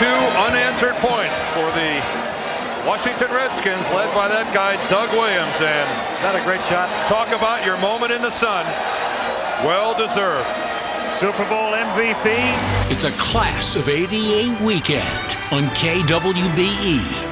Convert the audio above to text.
two unanswered points for the Washington Redskins, led by that guy Doug Williams. And not a great shot. Talk about your moment in the sun. Well deserved. Super Bowl MVP. It's a class of '88 weekend on KWBE.